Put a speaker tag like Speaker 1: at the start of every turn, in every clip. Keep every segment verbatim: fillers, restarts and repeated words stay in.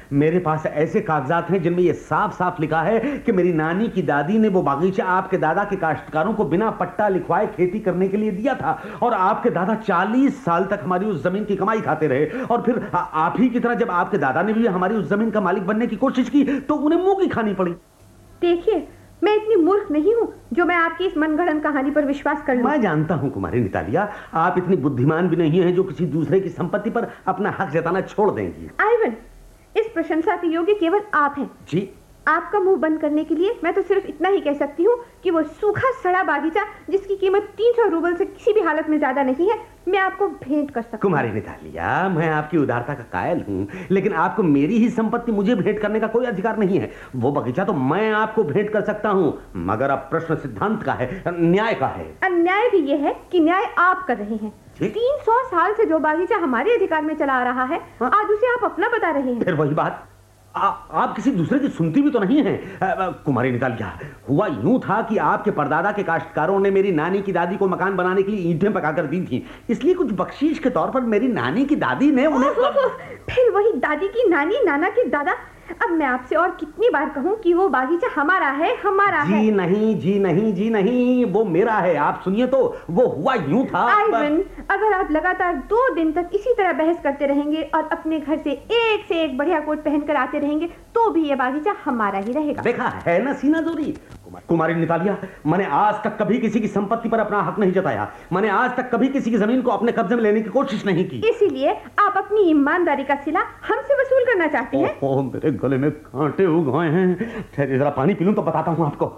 Speaker 1: मेरे पास ऐसे कागजात हैं जिनमें यह साफ साफ लिखा है कि मेरी नानी की दादी ने वो बागीचा आपके दादा के काश्तकारों को बिना पट्टा लिखवाए खेती करने के लिए दिया था, और आपके दादा चालीस साल तक हमारी उस जमीन की कमाई खाते रहे, और फिर आप ही की तरह जब आपके दादा ने भी हमारी उस जमीन का मालिक बनने की कोशिश की तो उन्हें मुंह की खानी पड़ी।
Speaker 2: देखिए, मैं इतनी मूर्ख नहीं हूँ जो मैं आपकी इस मनगढ़ंत कहानी पर विश्वास कर लूं।
Speaker 1: मैं जानता हूँ कुमारी नितालिया, आप इतनी बुद्धिमान भी नहीं हैं जो किसी दूसरे की संपत्ति पर अपना हक जताना छोड़ देंगी।
Speaker 2: आइवन, इस प्रशंसा के योग्य केवल आप हैं।
Speaker 1: जी,
Speaker 2: आपका मुंह बंद करने के लिए मैं तो सिर्फ इतना ही कह सकती हूँ कि वो सूखा सड़ा बागीचा जिसकी कीमत तीन सौ रूबल से किसी भी हालत में ज्यादा नहीं है, मैं आपको भेंट कर सकती हूँ।
Speaker 1: कुमारी नितालिया, मैं आपकी उदारता का कायल हूँ, लेकिन आपको मेरी ही संपत्ति मुझे भेंट करने का कोई अधिकार नहीं है। वो बगीचा तो मैं आपको भेंट कर सकता हूँ, मगर अब प्रश्न सिद्धांत का है, न्याय का है।
Speaker 2: अन्याय भी ये है कि न्याय आप कर रहे हैं। तीन सौ साल से जो बागीचा हमारे अधिकार में चला आ रहा है, आज उसे आप अपना बता रहे हैं।
Speaker 1: फिर वही बात, आ, आप किसी दूसरे की सुनती भी तो नहीं हैं। कुमारी नितालिया, हुआ यूं था कि आपके परदादा के काश्तकारों ने मेरी नानी की दादी को मकान बनाने के लिए ईंटें पकाकर दी थी, इसलिए कुछ बख्शीश के तौर पर मेरी नानी की दादी ने उन्हें।
Speaker 2: फिर वही दादी की नानी, नाना की दादा। अब मैं आपसे और कितनी बार कहूं कि वो बागीचा हमारा है, हमारा
Speaker 1: जी
Speaker 2: है।
Speaker 1: जी नहीं, जी नहीं, जी नहीं, वो मेरा है। आप सुनिए तो, वो हुआ यूं था।
Speaker 2: आइवन, अगर आप लगातार दो दिन तक इसी तरह बहस करते रहेंगे और अपने घर से एक से एक बढ़िया कोट पहनकर आते रहेंगे तो भी ये बागीचा हमारा ही रहेगा।
Speaker 1: देखा है ना सीना जोरी। कुमारी नितालिया, मैंने आज तक कभी किसी की संपत्ति पर अपना हक नहीं जताया। मैंने आज तक कभी किसी की जमीन को अपने कब्जे में लेने की कोशिश नहीं की।
Speaker 2: इसीलिए आप अपनी ईमानदारी का सिला हमसे वसूल करना चाहते हैं।
Speaker 1: ओह, मेरे गले में कांटे उग गए हैं। ठहरिए, जरा पानी पी लूं तो बताता हूं आपको।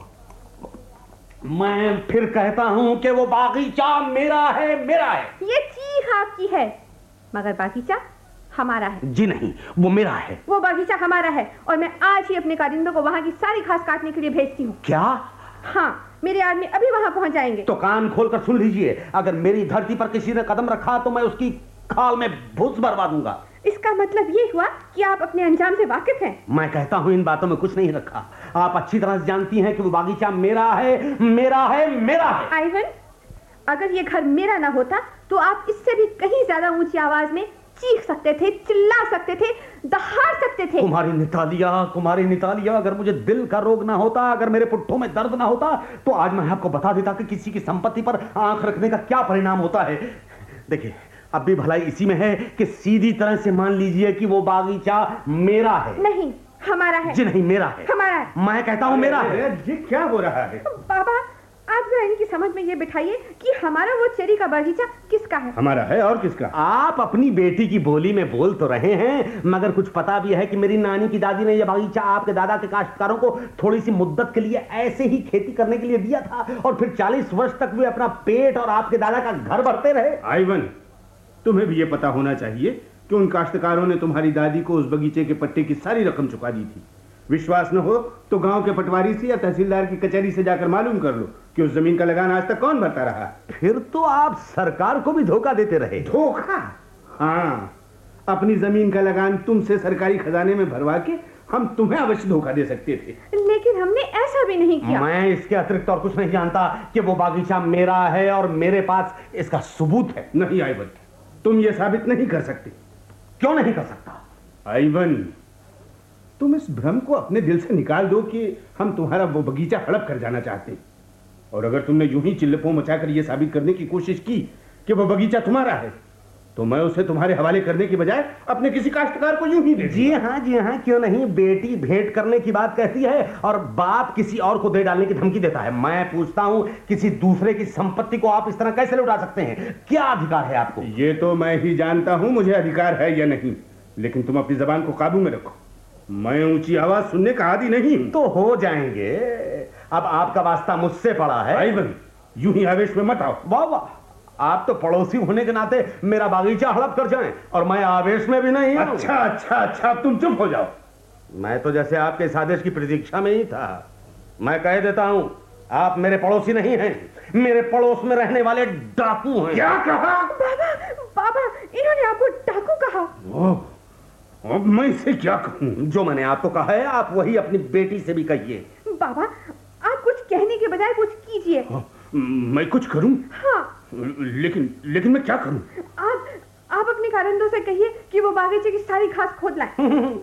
Speaker 1: मैं फिर कहता हूं कि वो बागीचा मेरा है, मेरा है।
Speaker 2: ये चीख आपकी है, मगर बागीचा हमारा है।
Speaker 1: जी नहीं, वो मेरा है।
Speaker 2: वो बागीचा हमारा है और मैं आज ही अपने कारिंदों को वहाँ की सारी घास काटने के लिए भेजती हूँ।
Speaker 1: क्या?
Speaker 2: हाँ, मेरे आदमी अभी वहाँ पहुँच जाएंगे।
Speaker 1: तो कान खोलकर सुन लीजिए, अगर मेरी धरती पर किसी ने कदम रखा तो मैं उसकी खाल में भूस भरवा दूंगा।
Speaker 2: इसका मतलब ये हुआ कि आप अपने अंजाम से वाकिफ हैं।
Speaker 1: मैं कहता हूँ इन बातों में कुछ नहीं रखा। आप अच्छी तरह से जानती हैं कि वो बागीचा मेरा है, मेरा है, मेरा है।
Speaker 2: आइवन, अगर ये घर मेरा ना होता तो आप इससे भी कहीं ज्यादा ऊंची आवाज में चीख सकते थे, चिल्ला सकते थे, दहाड़ सकते थे।
Speaker 1: कुमारी नितालिया, कुमारी नितालिया, अगर मुझे दिल का रोग ना होता, अगर मेरे पुट्ठों में दर्द ना होता, तो आज मैं आपको बता देता कि किसी की संपत्ति पर आंख रखने का क्या परिणाम होता है। देखिए, अब भी भलाई इसी में है कि सीधी तरह से मान लीजिए कि वो बागीचा मेरा है।
Speaker 2: नहीं, हमारा है।
Speaker 1: जी नहीं, मेरा है।
Speaker 2: हमारा है।
Speaker 1: मैं कहता हूँ मेरा है।
Speaker 3: ये क्या हो रहा है?
Speaker 2: बाबा, आप जरा इनकी समझ में ये बिठाइए कि हमारा वो चेरी का बागीचा किसका है।
Speaker 3: हमारा है और किसका?
Speaker 1: आप अपनी बेटी की बोली में बोल तो रहे हैं, मगर कुछ पता भी है कि मेरी नानी की दादी ने यह बागीचा आपके दादा के काश्तकारों को थोड़ी सी मुद्दत के लिए ऐसे ही खेती करने के लिए दिया था, और फिर चालीस वर्ष तक वे अपना पेट और आपके दादा का घर भरते रहे।
Speaker 3: आइवन, तुम्हें भी ये पता होना चाहिए कि उन काश्तकारों ने तुम्हारी दादी को उस बगीचे के पट्टे की सारी रकम चुका दी थी। विश्वास न हो तो गांव के पटवारी से या तहसीलदार की कचहरी से जाकर मालूम कर लो कि उस जमीन का लगान आज तक कौन भरता रहा।
Speaker 1: फिर तो आप सरकार को भी धोखा देते रहे।
Speaker 3: धोखा? हाँ, अपनी जमीन का लगान तुमसे सरकारी खजाने में भरवा के हम तुम्हें अवश्य धोखा दे सकते थे,
Speaker 2: लेकिन हमने ऐसा भी नहीं किया।
Speaker 1: मैं इसके अतिरिक्त और कुछ नहीं जानता कि वो बागीचा मेरा है और मेरे पास इसका सबूत है।
Speaker 3: नहीं आइवन, तुम ये साबित नहीं कर सकते।
Speaker 1: क्यों नहीं कर सकता?
Speaker 3: आइवन, तुम इस भ्रम को अपने दिल से निकाल दो कि हम तुम्हारा वो बगीचा हड़प कर जाना चाहते हैं। और अगर तुमने यूं ही चिल्लपों मचाकर यह साबित करने की कोशिश की कि वो बगीचा तुम्हारा है, तो मैं उसे तुम्हारे हवाले करने की बजाय अपने किसी काश्तकार को यूं ही दे।
Speaker 1: जी हाँ, जी हाँ, क्यों नहीं। बेटी भेंट करने की बात कहती है और बाप किसी और को दे डालने की धमकी देता है। मैं पूछता हूँ, किसी दूसरे की संपत्ति को आप इस तरह कैसे लुटा सकते हैं? क्या अधिकार है आपको?
Speaker 3: ये तो मैं ही जानता हूँ मुझे अधिकार है या नहीं, लेकिन तुम अपनी जबान को काबू में रखो। मैं ऊंची आवाज सुनने का आदी नहीं।
Speaker 1: तो हो जाएंगे। अब आपका वास्ता मुझसे पड़ा है।
Speaker 3: आइवन, यूं ही आवेश में मत आओ।
Speaker 1: वाह वाह, आप तो पड़ोसी होने के नाते मेरा बागीचा हड़प कर जाएं, और मैं आवेश में भी नहीं हूं।
Speaker 3: अच्छा अच्छा अच्छा, तुम चुप हो जाओ।
Speaker 1: मैं तो जैसे आपके इस आदेश की प्रतीक्षा में ही था। मैं कह देता हूं, आप मेरे पड़ोसी नहीं हैं, मेरे पड़ोस में रहने वाले डाकू हैं।
Speaker 3: क्या कहा?
Speaker 2: बाबा, बाबा, इन्होंने आपको डाकू कहा।
Speaker 3: ओ, अब मैं इसे क्या कहूं?
Speaker 1: जो मैंने आपको कहा है, आप वही अपनी बेटी से भी कहिए।
Speaker 2: बाबा, आप कुछ कहने के बजाय कुछ कीजिए।
Speaker 3: मैं कुछ करूं?
Speaker 2: हाँ।
Speaker 3: लेकिन लेकिन मैं क्या करूं?
Speaker 2: आप आप अपने कारिंदों से कहिए कि वो बागीचे की सारी घास खोद लाएं।